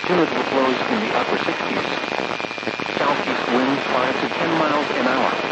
Humid with lows in the upper 60s. Southeast winds 5 to 10 miles an hour.